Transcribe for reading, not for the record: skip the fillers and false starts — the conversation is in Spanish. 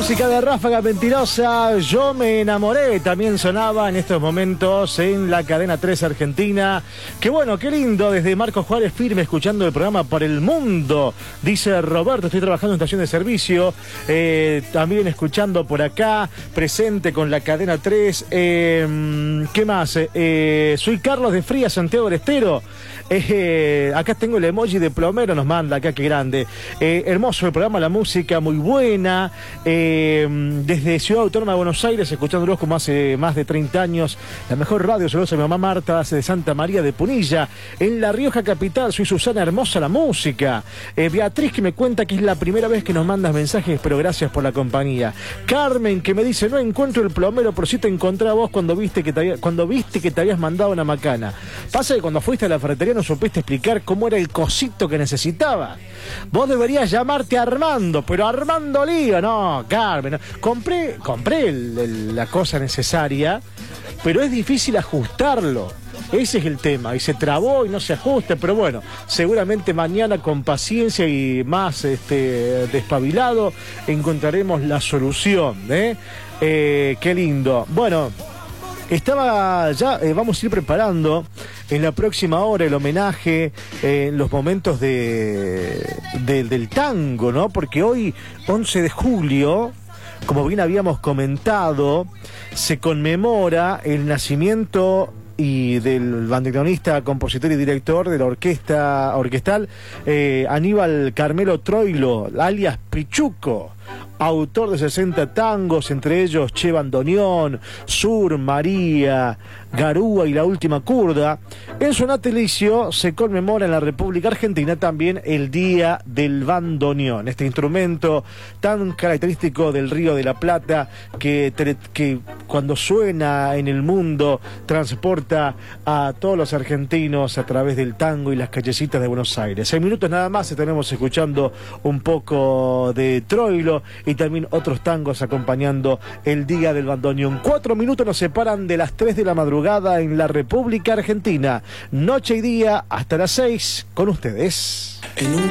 música de Ráfaga Mentirosa, Yo me enamoré, también sonaba en estos momentos en la cadena 3 Argentina. Qué bueno, qué lindo, desde Marcos Juárez firme, escuchando el programa por el mundo. Dice Roberto, estoy trabajando en estación de servicio, también escuchando por acá, presente con la cadena 3. ¿Qué más? Soy Carlos de Fría, Santiago del Estero. Acá tengo el emoji de plomero, nos manda acá, qué grande. Hermoso el programa, la música muy buena. Desde Ciudad Autónoma de Buenos Aires, escuchándolos como hace más de 30 años. La mejor radio, saludos a mi mamá Marta, hace de Santa María de Punilla. En La Rioja Capital, soy Susana, hermosa la música. Beatriz, que me cuenta que es la primera vez que nos mandas mensajes, pero gracias por la compañía. Carmen, que me dice, no encuentro el plomero, pero sí te encontré a vos cuando viste que te habías mandado una macana. Pasa que cuando fuiste a la ferretería no supiste explicar cómo era el cosito que necesitaba. Vos deberías llamarte Armando, pero Armando Lío, no, Carmen. No. Compré la cosa necesaria, pero es difícil ajustarlo. Ese es el tema, y se trabó y no se ajusta, pero bueno, seguramente mañana con paciencia y más despabilado encontraremos la solución, qué lindo. Bueno, vamos a ir preparando en la próxima hora el homenaje, en los momentos del tango, ¿no? Porque hoy, 11 de julio, como bien habíamos comentado, se conmemora el nacimiento y del bandoneonista, compositor y director de la orquesta orquestal Aníbal Carmelo Troilo, alias Pichuco, autor de 60 tangos, entre ellos Che Bandoneón, Sur, María, Garúa y La Última Curda. En su natalicio se conmemora en la República Argentina también el Día del Bandoneón, este instrumento tan característico del Río de la Plata que cuando suena en el mundo transporta a todos los argentinos a través del tango y las callecitas de Buenos Aires. 6 minutos nada más estaremos escuchando un poco de Troilo y también otros tangos acompañando el Día del Bandoneón. 4 minutos nos separan de las 3 de la madrugada en la República Argentina. Noche y día hasta las 6 con ustedes.